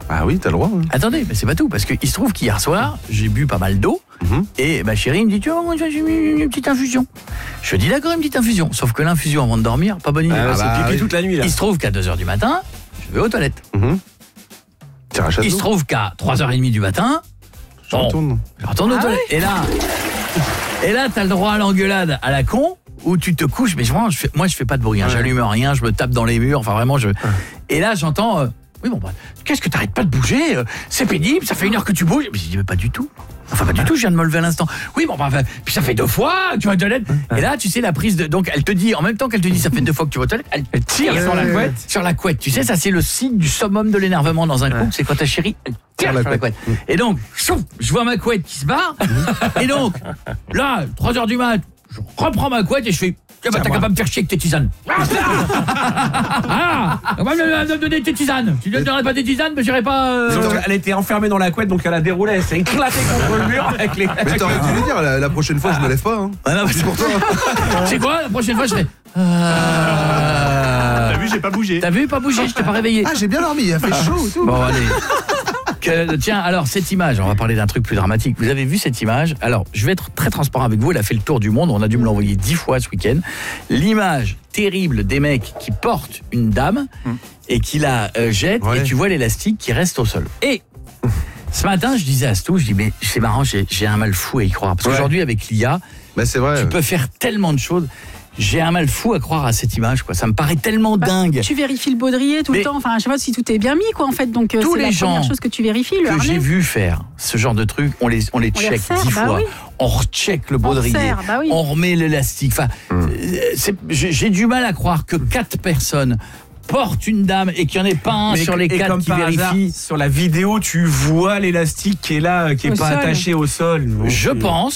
Ah oui, t'as le droit. Attendez, mais c'est pas tout, parce qu'il se trouve qu'hier soir, j'ai bu pas mal d'eau, et ma chérie me dit, tu vois, moi j'ai mis une petite infusion. Je dis d'accord, une petite infusion. Sauf que l'infusion avant de dormir, pas bonne idée. C'est pipi toute la nuit là. Il se trouve qu'à 2h du matin, je vais aux toilettes. Il se trouve qu'à 3h30 du matin, je retourne aux toilettes. Et là, t'as le droit à l'engueulade à la con, où tu te couches, mais vraiment, moi je fais pas de bruit, j'allume rien, je me tape dans les murs, enfin vraiment Et là j'entends oui bon bah, qu'est-ce que t'arrêtes pas de bouger, c'est pénible, ça fait 1 heure que tu bouges. Mais je dis mais pas du tout. Enfin pas du tout, je viens de me lever à l'instant. Oui bon bah puis ça fait 2 fois, tu vas aux toilettes. Et là tu sais la prise de, donc elle te dit en même temps qu'elle te dit ça fait 2 fois que tu vas aux toilettes, elle tire sur la couette. Tu sais ça c'est le signe du summum de l'énervement dans un couple, c'est quand ta chérie elle tire sur la couette. Et donc je vois ma couette qui se barre. Et donc là 3h du mat, je reprends ma couette et je fais t'as qu'à pas me faire chier avec tes tisanes. On va me donner tes tisanes. Si tu ne donnerais pas tes tisanes, mais j'irai pas. Elle était enfermée dans la couette, donc elle a déroulé, elle s'est éclatée contre le mur avec les. Mais t'aurais dû lui dire, la prochaine fois, je me lève pas. Non, c'est pour toi. C'est quoi, la prochaine fois, je fais. T'as vu, j'ai pas bougé. T'as vu, pas bougé, je t'ai pas réveillé. Ah, j'ai bien dormi, il a fait chaud et tout. Bon, allez. Tiens, alors cette image, on va parler d'un truc plus dramatique. Vous avez vu cette image? Alors, je vais être très transparent avec vous, elle a fait le tour du monde, on a dû me l'envoyer 10 fois ce week-end. L'image terrible des mecs qui portent une dame et qui la jettent, et tu vois l'élastique qui reste au sol. Et ce matin, je disais à Stou, je dis mais c'est marrant, j'ai un mal fou à y croire. Parce qu'aujourd'hui, avec l'IA, c'est vrai. Tu peux faire tellement de choses. J'ai un mal fou à croire à cette image, quoi. Ça me paraît tellement dingue. Tu vérifies le baudrier tout le temps. Enfin, je sais pas si tout est bien mis, quoi, en fait. Donc, tous c'est les la gens première chose que tu vérifies. Le que harnais. j'ai vu faire ce genre de trucs, on les check 10 fois. On recheck le baudrier. On remet l'élastique. Enfin, j'ai du mal à croire que 4 personnes portent une dame et qu'il n'y en ait pas un sur les 4 qui vérifie. Sur la vidéo, tu vois l'élastique qui est là, qui n'est pas attaché au sol. Je pense